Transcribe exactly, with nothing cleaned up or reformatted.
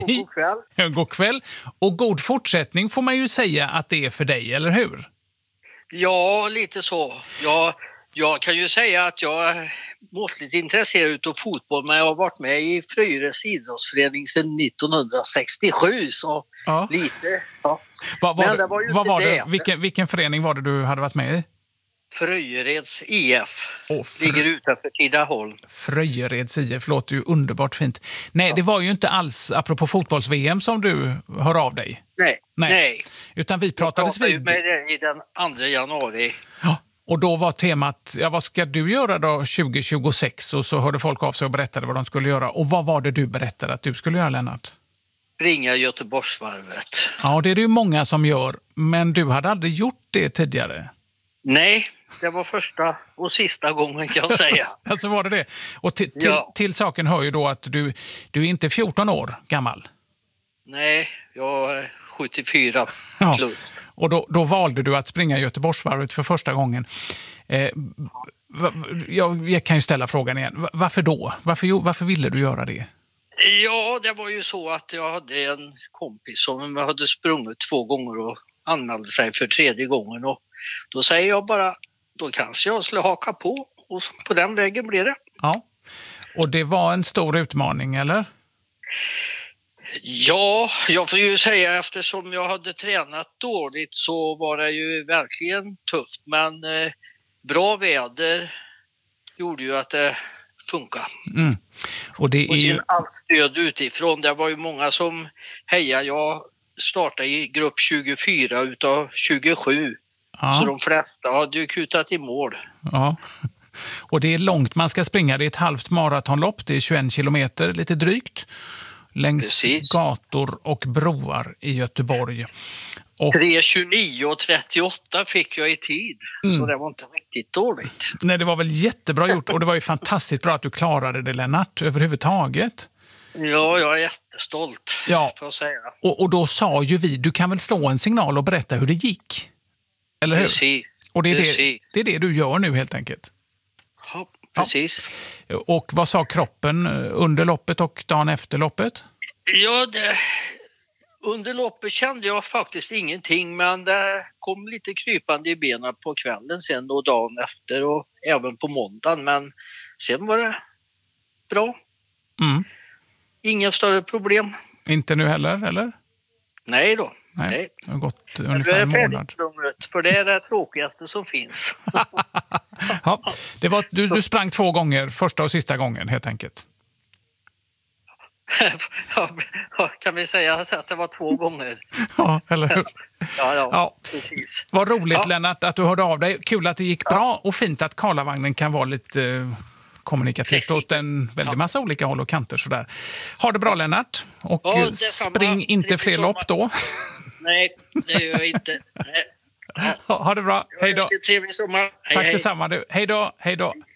och god kväll. God kväll. Och god fortsättning får man ju säga att det är för dig, eller hur? Ja, lite så. Jag, jag kan ju säga att jag är måttligt intresserad av fotboll, men jag har varit med i Fröjeres idrottsförening sedan nittonhundrasextiosju, så ja. lite. Ja. Vad var, men det, det var ju vad inte var det. det? Vilken, vilken förening var det du hade varit med i? Fröjereds I F. Oh, fr- ligger utanför Tidaholm. Fröjereds I F låter ju underbart fint. Nej, ja. Det var ju inte alls, apropå fotbolls-V M, som du hör av dig. Nej, nej. nej. Utan vi pratades jag vid... med dig i den andra januari. Ja, och då var temat, ja, vad ska du göra då tjugo tjugosex? Och så hörde folk av sig och berättade vad de skulle göra. Och vad var det du berättade att du skulle göra, Lennart? Springa Göteborgsvarvet. Ja, det är det ju många som gör. Men du hade aldrig gjort det tidigare. Nej, det var första och sista gången kan jag säga. Alltså var det det? Och till, till, ja. till saken hör ju då att du, du är inte fjorton år gammal. Nej, jag är sjuttiofyra plus. Ja. Och då, då valde du att springa Göteborgsvarvet för första gången. Eh, jag, jag kan ju ställa frågan igen. Varför då? Varför, varför ville du göra det? Ja, det var ju så att jag hade en kompis som hade sprungit två gånger och anmälde sig för tredje gången. Och då säger jag bara, då kanske jag skulle haka på. Och på den vägen blev det. Ja, och det var en stor utmaning, eller? Ja, jag får ju säga, eftersom jag hade tränat dåligt så var det ju verkligen tufft. Men eh, bra väder gjorde ju att det funkade. Mm. Och det är ju... Och allt stöd utifrån. Det var ju många som hejade. Jag startade i grupp tjugofyra utav tjugosju. Ja. Så de flesta hade ju kutat i mål. Ja. Och det är långt man ska springa. Det är ett halvt maratonlopp. Det är tjugoen kilometer, lite drygt. Längs Precis. gator och broar i Göteborg. Och... tre tjugonio och trettioåtta fick jag i tid. Mm. Så det var inte riktigt dåligt. Nej, det var väl jättebra gjort. Och det var ju fantastiskt bra att du klarade det, Lennart, överhuvudtaget. Ja, jag är jättestolt. Ja. Får jag säga. Och, och då sa ju vi, du kan väl slå en signal och berätta hur det gick? Eller hur? Precis. Och det är precis. det, det är det du gör nu helt enkelt. Ja, precis. Ja. Och vad sa kroppen under loppet och dagen efter loppet? Ja, det, under loppet kände jag faktiskt ingenting, men det kom lite krypande i benen på kvällen sen och dagen efter och även på måndagen. Men sen var det bra. Mm. Inga större problem. Inte nu heller, eller? Nej då. Nej, Nej. Det har gått ungefär en månad. För det är det tråkigaste som finns. Ja, det var, du, du sprang två gånger, första och sista gången helt enkelt. Ja, kan vi säga att det var två gånger? Ja, eller hur? Ja, ja, ja. precis. Vad roligt, ja. Lennart, att du hörde av dig. Kul att det gick ja. bra och fint att Karlavagnen kan vara lite eh, kommunikativt precis. åt en väldigt massa ja. olika håll och kanter. Sådär. Ha det bra, Lennart. Och ja, spring inte fler sommar. lopp då. Nej, det gör jag inte. Nej. Ja. Ha det bra. Hej då. Trevlig sommar. Hej, Tack hej. detsamma. Du. Hej då. Hej då.